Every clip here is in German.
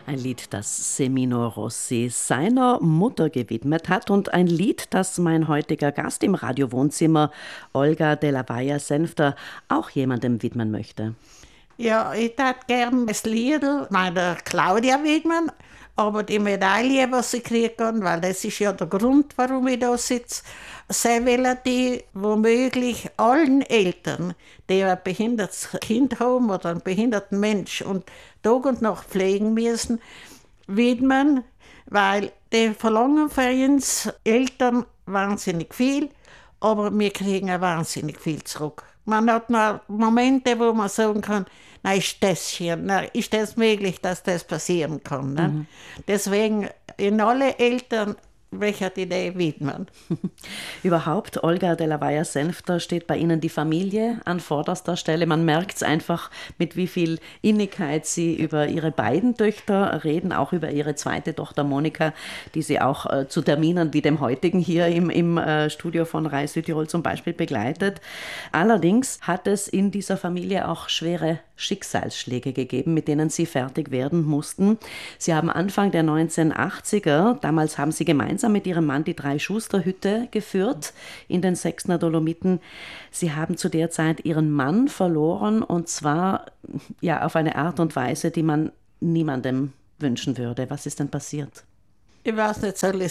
Ein Lied, das Semino Rossi seiner Mutter gewidmet hat und ein Lied, das mein heutiger Gast im Radiowohnzimmer, Olga de la Valle-Senfter, auch jemandem widmen möchte. Ja, ich hätte gerne das Lied meiner Claudia widmen, aber die Medaille, was sie kriegen, weil das ist ja der Grund, warum ich da sitze, sie will die womöglich allen Eltern, die ein behindertes Kind haben oder einen behinderten Mensch und Tag und Nacht pflegen müssen, widmen, weil die verlangen für uns Eltern wahnsinnig viel, aber wir kriegen auch wahnsinnig viel zurück. Man hat noch Momente, wo man sagen kann, na, ist das hier, na, ist das möglich, dass das passieren kann. Ne? Mhm. Deswegen in alle Eltern welcher die Idee widmen. Überhaupt, Olga de la Valle-Senfter, steht bei Ihnen die Familie an vorderster Stelle. Man merkt es einfach, mit wie viel Innigkeit Sie über Ihre beiden Töchter reden, auch über Ihre zweite Tochter Monika, die Sie auch zu Terminen wie dem heutigen hier im Studio von RAI Südtirol zum Beispiel begleitet. Allerdings hat es in dieser Familie auch schwere Schicksalsschläge gegeben, mit denen Sie fertig werden mussten. Sie haben Anfang der 1980er, damals haben Sie gemeinsam mit Ihrem Mann die Drei-Schuster-Hütte geführt in den Sechstner Dolomiten. Sie haben zu der Zeit Ihren Mann verloren und zwar ja auf eine Art und Weise, die man niemandem wünschen würde. Was ist denn passiert? Ich weiß nicht, soll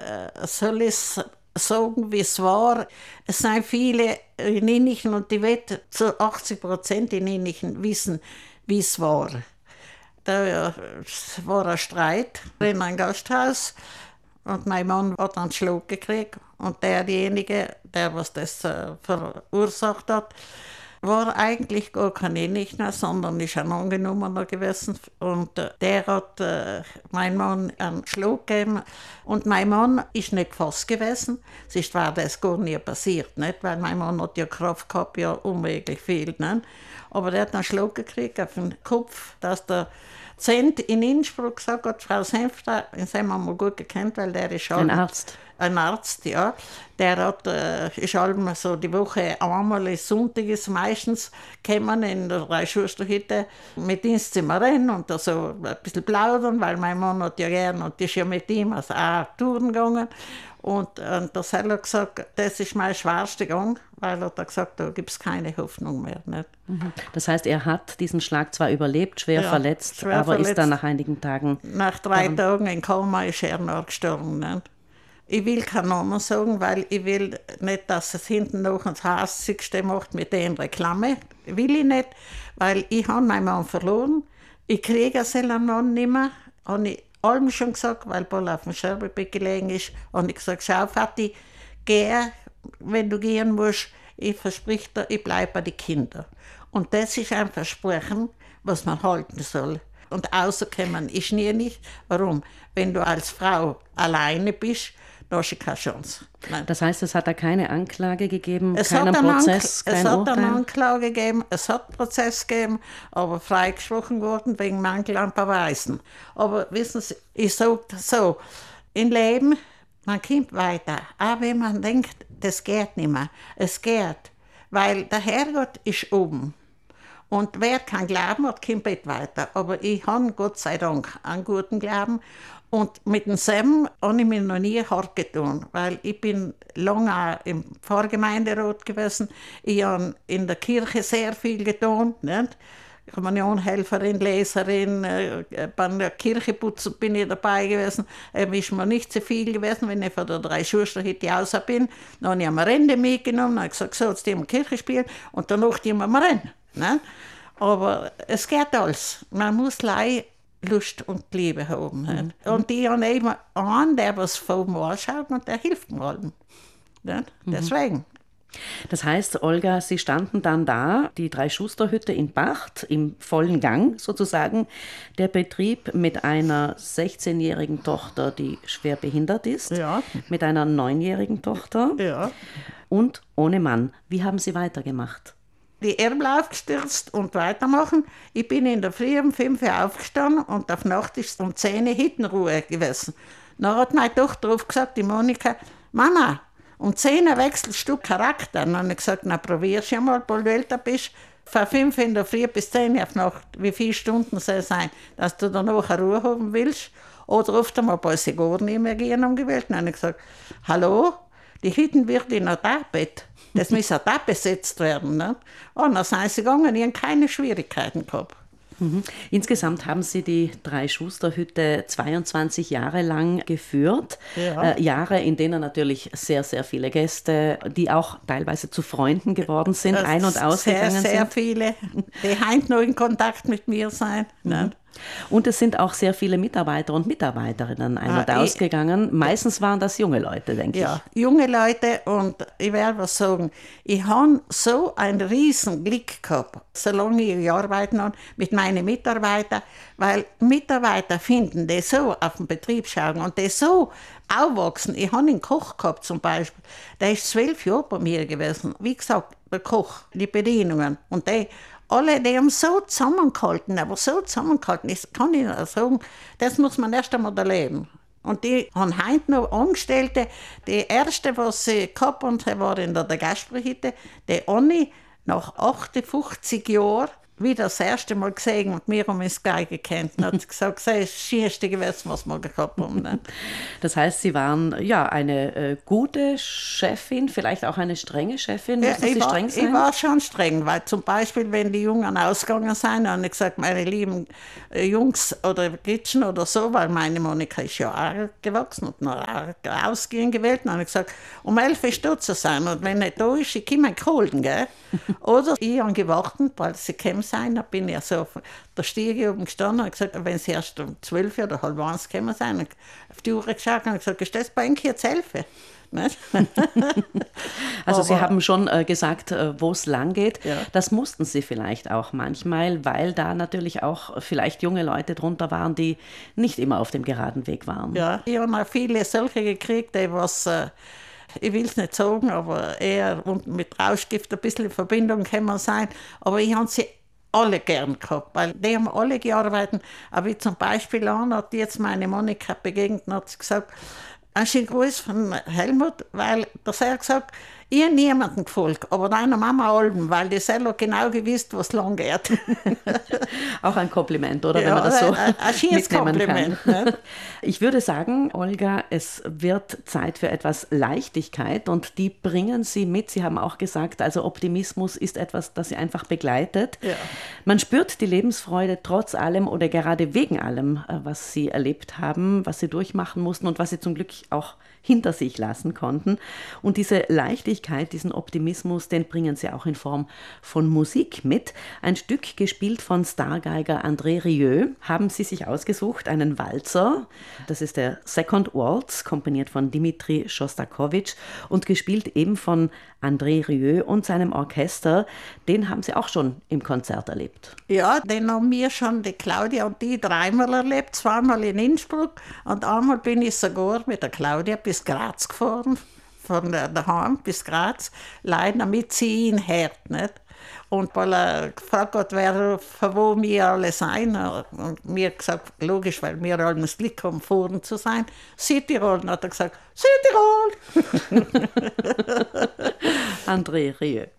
ich sagen, wie es war. Es sind viele in Innichen und ich wette, zu 80% in Innichen wissen, wie es war. Da war ein Streit in einem Gasthaus und mein Mann hat einen Schlag gekriegt und derjenige, der was das verursacht hat, war eigentlich gar kein Innichner, sondern ist ein Angenommener gewesen. Und der hat mein Mann einen Schlag gegeben. Und mein Mann ist nicht gefasst gewesen. Sonst war das gar nie passiert, nicht? Weil mein Mann hat ja Kraft gehabt, ja unmöglich viel. Nicht? Aber der hat einen Schlag gekriegt auf den Kopf, dass der Zent in Innsbruck gesagt hat, Frau Senfter, den haben wir gut gekannt, weil der ist ein Arzt. Ein Arzt, ja. Der hat, ist allem so die Woche einmal ist Sonntag ist meistens kommen in der Drei-Schuster-Hütte mit ins Zimmer rein und da so ein bisschen plaudern, weil mein Mann hat ja gern und ist ja mit ihm also auch Touren gegangen. Und der Seller hat gesagt, das ist mein schwerster Gang, weil er hat gesagt, da gibt es keine Hoffnung mehr. Nicht? Das heißt, er hat diesen Schlag zwar überlebt, schwer verletzt, aber ist dann nach einigen Tagen... Nach 3 Tagen in Koma ist er noch gestorben. Nicht? Ich will keinen Namen sagen, weil ich will nicht, dass es hinten noch das Hassigste macht mit den Reklame. Will ich nicht, weil ich habe meinen Mann verloren. Ich kriege seinen Mann nicht mehr. Habe ich allem schon gesagt, weil Paul auf dem Sterbebett gelegen ist. Habe ich gesagt, schau Vati, geh, wenn du gehen musst, ich verspreche dir, ich bleibe bei den Kindern. Und das ist ein Versprechen, was man halten soll. Und rauskommen ist nie nicht. Warum? Wenn du als Frau alleine bist, da hast du keine Chance. Nein. Das heißt, es hat da keine Anklage gegeben, keinen Prozess, kein Urteil? Es hat eine Anklage gegeben, es hat einen Prozess gegeben, aber freigesprochen worden wegen Mangel an Beweisen. Aber wissen Sie, ich sage so, im Leben, man kommt weiter, auch wenn man denkt, das geht nicht mehr. Es geht, weil der Herrgott ist oben. Und wer kann glauben hat, kommt nicht weiter. Aber ich habe Gott sei Dank einen guten Glauben. Und mit dem Sam habe ich mir noch nie hart getan, weil ich bin lange auch im Pfarrgemeinderat gewesen. Ich habe in der Kirche sehr viel getan. Nicht? Kommunionhelferin, Leserin, bei der Kirche putzen bin ich dabei gewesen. Ist mir nicht so viel gewesen, wenn ich von der Drei-Schuster-Hütte raus bin. Dann habe ich eine Rente mitgenommen, dann habe ich gesagt, so, jetzt gehen wir Kirche spielen und danach gehen wir rennen. Ne? Aber es geht alles. Man muss Lust und Liebe haben. Ne? Und ich habe eben einen, der was von mir anschaut und der hilft mir allem. Ne? Deswegen. Das heißt, Olga, Sie standen dann da, die Drei-Schuster-Hütte in Bacht, im vollen Gang sozusagen. Der Betrieb mit einer 16-jährigen Tochter, die schwer behindert ist, mit einer 9-jährigen Tochter und ohne Mann. Wie haben Sie weitergemacht? Die Ärmel aufgestürzt und weitermachen. Ich bin in der Früh um 5 Uhr aufgestanden und auf Nacht ist es um 10 Uhr Hittenruhe gewesen. Dann hat meine Tochter drauf gesagt, die Monika, Mama, um 10 Uhr wechselst du Charakter. Dann habe ich gesagt, na probier's ja mal, bald älter bist. von 5 in der Früh bis 10 auf Nacht, wie viele Stunden soll es sein, dass du danach eine Ruhe haben willst. Oder oft einmal bei sie gar nicht mehr gehen umgewählt. Dann habe ich gesagt, hallo, die Hütten wird in ein Bett. Das muss auch da besetzt werden. Ne? Und dann sind sie gegangen, die haben keine Schwierigkeiten gehabt. Mhm. Insgesamt haben Sie die Drei-Schuster-Hütte 22 Jahre lang geführt. Ja. Jahre, in denen natürlich sehr, sehr viele Gäste, die auch teilweise zu Freunden geworden sind, ein- und ausgegangen sind. Sehr viele, die heute noch in Kontakt mit mir sind. Ne? Und es sind auch sehr viele Mitarbeiter und Mitarbeiterinnen ein- und ausgegangen. Meistens waren das junge Leute, denke ich. Ja, junge Leute, und ich werde was sagen, ich habe so ein riesen Glück gehabt, solange ich arbeiten habe, mit meinen Mitarbeitern, weil Mitarbeiter finden, die so auf den Betrieb schauen und die so aufwachsen. Ich habe einen Koch gehabt zum Beispiel, der ist 12 Jahre bei mir gewesen. Wie gesagt, der Koch, die Bedienungen und die alle, die haben so zusammengehalten, aber so zusammengehalten, das kann ich nur sagen, das muss man erst einmal erleben. Und die haben heute noch Angestellte, die erste, was sie gehabt haben, war in der Gasperhütte, die Anni, nach 58 Jahren, wieder das erste Mal gesehen und wir haben uns gleich gekannt. Und hat gesagt, das ist das Schönste gewesen, was wir gehabt haben. Ne? Das heißt, Sie waren ja eine gute Chefin, vielleicht auch eine strenge Chefin. Mussten Sie streng sein? Ich war schon streng, weil zum Beispiel, wenn die Jungen ausgegangen sind, habe ich gesagt, meine lieben Jungs oder Gitschen oder so, weil meine Monika ist ja auch gewachsen und noch auch ausgehen gewählt, dann habe ich gesagt, um 11 Uhr dort zu sein und wenn nicht da ist, ich komme holen, gell? Oder ich habe gewartet, weil sie gekommen sind, dann bin ich ja so auf der Stiege oben gestanden und gesagt, wenn sie erst um 12 Uhr oder halb 1 gekommen sind, und auf die Uhr geschaut und gesagt, ist das bei Ihnen jetzt 11 Uhr? Also Sie haben schon gesagt, wo es lang geht. Ja. Das mussten Sie vielleicht auch manchmal, weil da natürlich auch vielleicht junge Leute drunter waren, die nicht immer auf dem geraden Weg waren. Ja, ich habe auch viele solche gekriegt, die was, ich will es nicht sagen, aber eher mit Rauschgift ein bisschen in Verbindung können sein. Aber ich habe sie alle gern gehabt, weil die haben alle gearbeitet. Aber wie zum Beispiel hat jetzt meine Monika begegnet und hat gesagt, ein schönen Gruß von Helmut, weil er hat gesagt, ich habe niemanden gefolgt, aber deiner Mama Alben, weil die selber genau gewusst, was lang geht. Auch ein Kompliment, oder? Ja, wenn man das so ein schönes mitnehmen Kompliment. kann. Ne? Ich würde sagen, Olga, es wird Zeit für etwas Leichtigkeit und die bringen Sie mit. Sie haben auch gesagt, also Optimismus ist etwas, das Sie einfach begleitet. Ja. Man spürt die Lebensfreude trotz allem oder gerade wegen allem, was Sie erlebt haben, was Sie durchmachen mussten und was Sie zum Glück auch hinter sich lassen konnten. Und diese Leichtigkeit, diesen Optimismus, den bringen sie auch in Form von Musik mit. Ein Stück gespielt von Stargeiger André Rieu haben sie sich ausgesucht, einen Walzer. Das ist der Second Waltz, komponiert von Dimitri Schostakowitsch und gespielt eben von André Rieu und seinem Orchester. Den haben sie auch schon im Konzert erlebt. Ja, den haben wir schon, die Claudia und die, 3-mal erlebt, 2-mal in Innsbruck und einmal bin ich sogar mit der Claudia bis Graz gefahren, von daheim bis Graz, leider damit sie ihn hört, nicht? Und weil er gefragt hat, von wo wir alle sein, und mir gesagt, logisch, weil wir alle das Glück haben, vorn zu sein, Südtirol. Und hat er gesagt, Südtirol! André Rieu.